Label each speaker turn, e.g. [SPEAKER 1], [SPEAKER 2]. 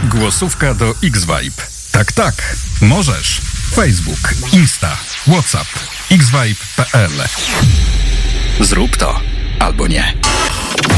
[SPEAKER 1] Głosówka do X-Vibe. Tak, tak, możesz. Facebook, Insta, WhatsApp, xvibe.pl. Zrób to albo nie.